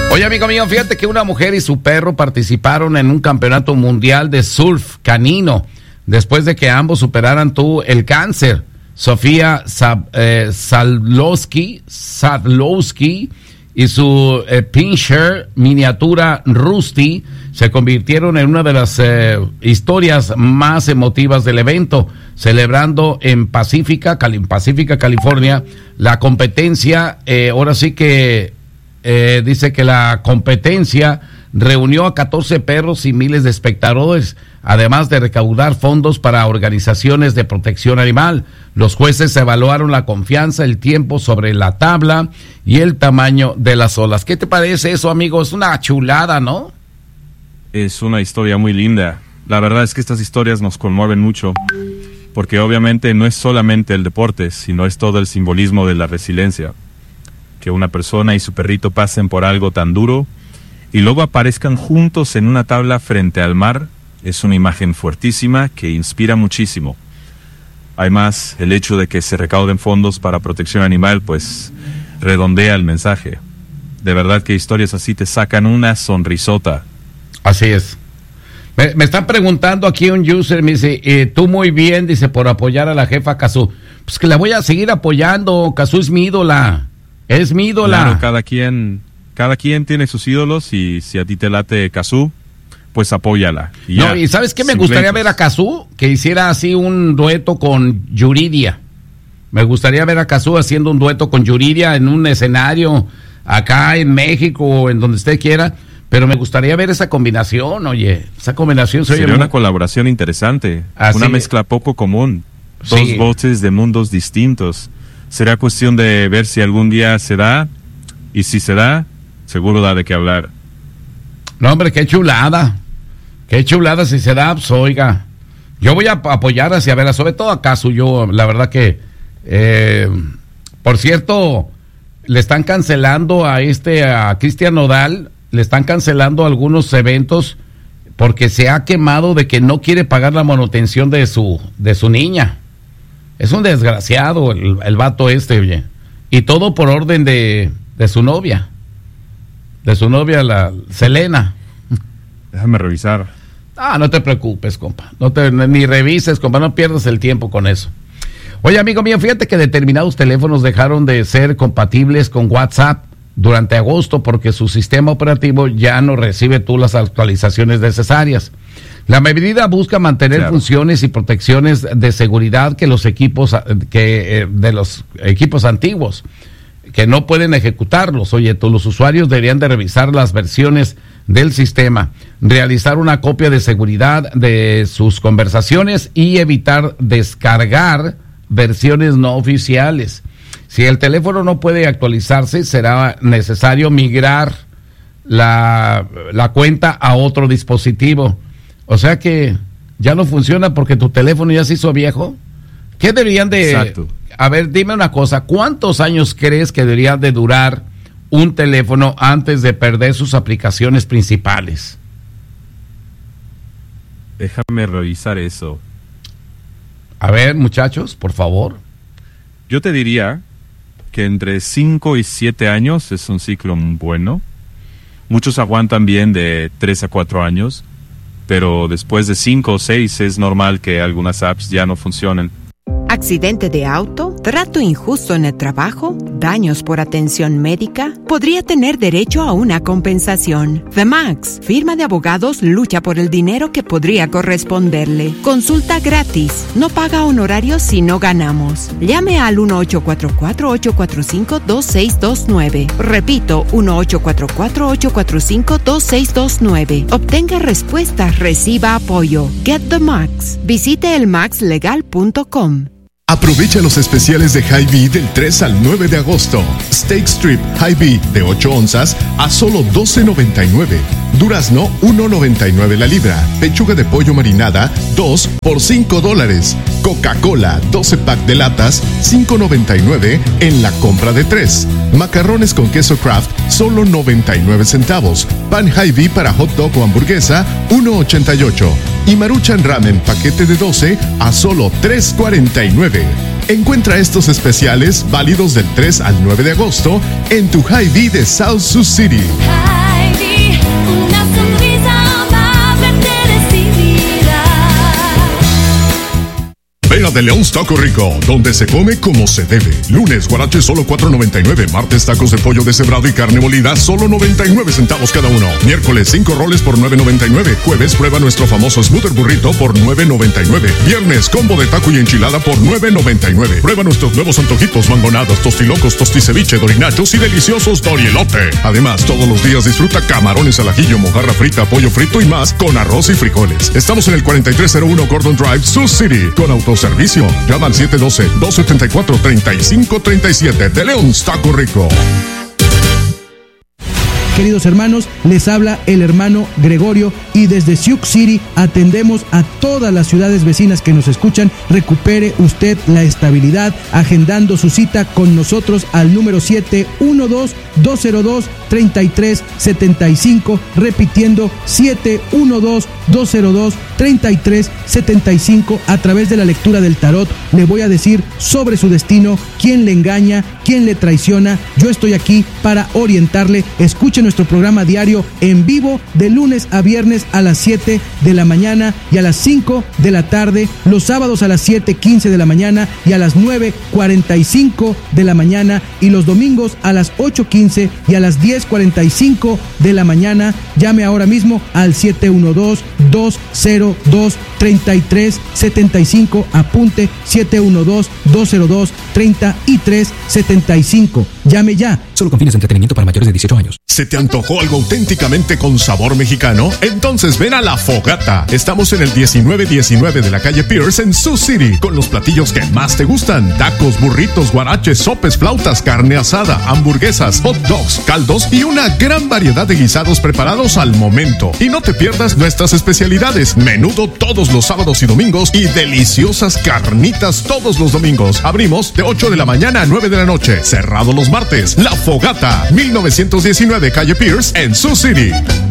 Oye, amigo mío, fíjate que una mujer y su perro participaron en un campeonato mundial de surf canino después de que ambos superaran el cáncer. Sofía Sadlowski y su pinscher miniatura Rusty se convirtieron en una de las historias más emotivas del evento, celebrando en Pacífica, California, la competencia. Ahora sí que dice que la competencia reunió a 14 perros y miles de espectadores, además de recaudar fondos para organizaciones de protección animal. Los jueces evaluaron la confianza, el tiempo sobre la tabla y el tamaño de las olas. ¿Qué te parece eso, amigo? Es una chulada, ¿no? Es una historia muy linda. La verdad es que estas historias nos conmueven mucho, porque obviamente no es solamente el deporte, sino es todo el simbolismo de la resiliencia. Que una persona y su perrito pasen por algo tan duro y luego aparezcan juntos en una tabla frente al mar es una imagen fuertísima que inspira muchísimo. Además, el hecho de que se recauden fondos para protección animal, pues redondea el mensaje. De verdad que historias así te sacan una sonrisota. Así es. Me están preguntando aquí un user, me dice, tú muy bien, dice, por apoyar a la jefa Cazú. Pues que la voy a seguir apoyando, Cazú es mi ídola. Es mi ídola. Claro, cada quien tiene sus ídolos y si a ti te late Cazú, pues apóyala. ¿Y sabes qué me gustaría ver a Cazú? Que hiciera así un dueto con Yuridia. Me gustaría ver a Cazú haciendo un dueto con Yuridia en un escenario acá en México o en donde usted quiera. Pero me gustaría ver esa combinación, oye. Esa combinación sería una colaboración interesante. Una mezcla poco común. Dos voces de mundos distintos. Será cuestión de ver si algún día se da, y si se da, seguro da de qué hablar. No, hombre, qué chulada si se da, pues oiga, yo voy a apoyar hacia verla, sobre todo a Cazú. Yo, la verdad que, por cierto, le están cancelando a Cristian Nodal, le están cancelando algunos eventos porque se ha quemado de que no quiere pagar la manutención de su niña. Es un desgraciado el vato oye. Y todo por orden de su novia. De su novia, la Selena. Déjame revisar. No te preocupes, compa. Ni revises, compa. No pierdas el tiempo con eso. Oye, amigo mío, fíjate que determinados teléfonos dejaron de ser compatibles con WhatsApp durante agosto porque su sistema operativo ya no recibe las actualizaciones necesarias. La medida busca mantener funciones y protecciones de seguridad de los equipos antiguos, que no pueden ejecutarlos. Oye, los usuarios deberían de revisar las versiones del sistema, realizar una copia de seguridad de sus conversaciones y evitar descargar versiones no oficiales. Si el teléfono no puede actualizarse, será necesario migrar la cuenta a otro dispositivo. O sea que ya no funciona porque tu teléfono ya se hizo viejo. ¿Qué deberían de...? Exacto. A ver, dime una cosa. ¿Cuántos años crees que debería de durar un teléfono antes de perder sus aplicaciones principales? Déjame revisar eso. A ver, muchachos, por favor. Yo te diría que entre 5 y 7 años es un ciclo bueno. Muchos aguantan bien de 3 a 4 años. Pero después de 5 o 6 es normal que algunas apps ya no funcionen. ¿Accidente de auto? ¿Trato injusto en el trabajo? ¿Daños por atención médica? Podría tener derecho a una compensación. The Max, firma de abogados, lucha por el dinero que podría corresponderle. Consulta gratis. No paga honorarios si no ganamos. Llame al 1-844-845-2629. Repito, 1-844-845-2629. Obtenga respuestas, reciba apoyo. Get the Max. Visite elmaxlegal.com. Aprovecha los especiales de Hy-Vee del 3 al 9 de agosto. Steak Strip Hy-Vee de 8 onzas a solo $12.99. Durazno, $1.99 la libra. Pechuga de pollo marinada, 2 por $5. Coca-Cola, 12 pack de latas, $5.99 en la compra de 3. Macarrones con queso Kraft, solo 99 centavos. Pan Hy-Vee para hot dog o hamburguesa, $1.88. Y Maruchan Ramen paquete de 12 a solo $3.49. Encuentra estos especiales válidos del 3 al 9 de agosto en tu Hy-Vee de South Sioux City. una sonrisa amable te recibirá. Ven a De Leon's Taco Rico, donde se come como se debe. Lunes, guarache solo $4.99. Martes, tacos de pollo deshebrado y carne molida, solo 99 centavos cada uno. Miércoles, 5 roles por $9.99. Jueves, prueba nuestro famoso Smoother Burrito por $9.99. Viernes, combo de taco y enchilada por $9.99. Prueba nuestros nuevos antojitos, mangonadas, tostilocos, tosticeviche, dorinachos y deliciosos dorielote. Además, todos los días disfruta camarones al ajillo, mojarra frita, pollo frito y más con arroz y frijoles. Estamos en el 4301 Gordon Drive, Sioux City, con autoservicio. Llama al 712-274-3537. De Leon's Taco Rico. Queridos hermanos, les habla el hermano Gregorio y desde Sioux City atendemos a todas las ciudades vecinas que nos escuchan. Recupere usted la estabilidad agendando su cita con nosotros al número 712-202-3375, repitiendo 712-202-3375. A través de la lectura del tarot le voy a decir sobre su destino, quién le engaña, quién le traiciona. Yo estoy aquí para orientarle. Escuche nuestro programa diario en vivo de lunes a viernes a las 7 de la mañana y a las 5 de la tarde, los sábados a las 7:15 de la mañana y a las 9:45 de la mañana, y los domingos a las 8:15 y a las 10:45 de la mañana. Llame ahora mismo al 712-202-3375. Apunte 712-202-3375. Llame ya. Solo con fines de entretenimiento para mayores de 18 años. ¿Se te antojó algo auténticamente con sabor mexicano? Entonces ven a La Fogata. Estamos en el 1919 de la calle Pierce en Sioux City, con los platillos que más te gustan: tacos, burritos, guaraches, sopes, flautas, carne asada, hamburguesas, hot dogs, caldos y una gran variedad de guisados preparados al momento. Y no te pierdas nuestras especialidades: menudo todos los sábados y domingos y deliciosas carnitas todos los domingos. Abrimos de 8 de la mañana a 9 de la noche, cerrado los martes. La Fogata, 1919 calle Pierce en Sioux City.